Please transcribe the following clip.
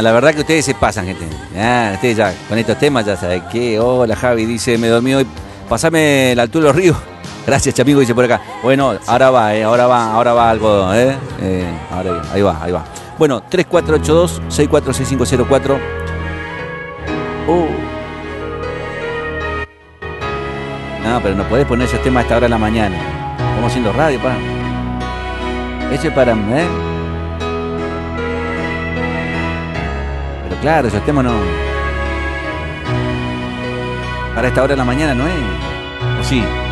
la verdad que ustedes se pasan, gente. Ustedes ya, con estos temas ya saben qué. Hola, Javi, dice, me dormí hoy. Pasame el Arturo Río. Gracias, Chamigo, dice por acá. Bueno, ahora va algo, ahora, ahí va. Bueno, 3482-646504. No, pero no podés poner ese tema a esta hora de la mañana. Estamos haciendo radio, pa. Ese para, Pero claro, esos temas no. Para esta hora de la mañana no es. ¿O sí?